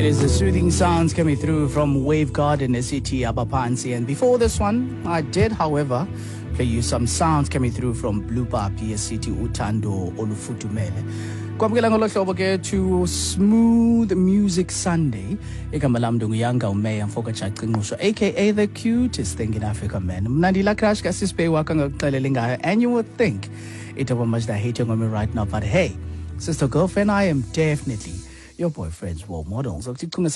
It is the soothing sounds coming through from Wave Garden SCT Abapansi. And before this one, I did, however, play you some sounds coming through from Blue Papi SCT Utando Olufutumele. Kwamukela ngolo hlobo ke to Smooth Music Sunday. Igama lami ndunguyanga umeya mfoka Chaqingqusho aka the cutest thing in Africa, man. Mnandila crash ka sisibhe wakhe ngakuxelela ngayo, and you would think it was much that hating on me right now, but hey, sister girlfriend, I am definitely your boyfriend's role model. So thank you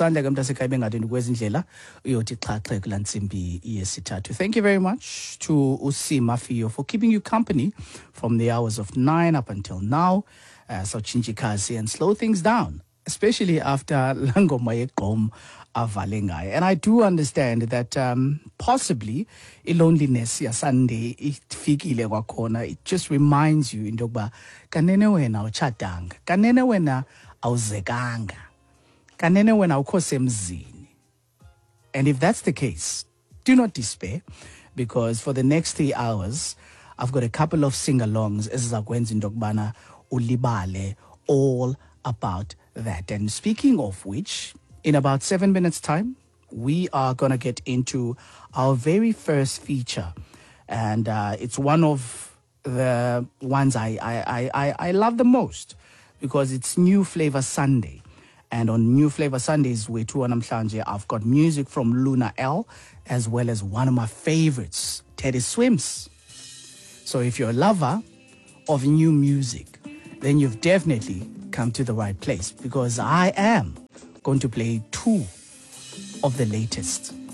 very much to Usima Fio for keeping you company from the hours of 9 up until now. So Chinchikasi and slow things down, especially after Langoma Gom Avalengai. And I do understand that possibly loneliness ya Sunday ifikile kwakhona, it just reminds you into yokuba kanene wena awuchatanga, kanene wena awuzekanga, kanene wena awukho semzini. And if that's the case, do not despair, because for the next 3 hours I've got a couple of sing-alongs ezizakwenza into yokubana ulibale all about that. And speaking of which, in about 7 minutes time we are going to get into our very first feature, and it's one of the ones I love the most, because it's New Flavor Sunday. And on New Flavor Sundays, I've got music from Luna L, as well as one of my favorites, Teddy Swims. So if you're a lover of new music, then you've definitely come to the right place, because I am going to play 2 of the latest.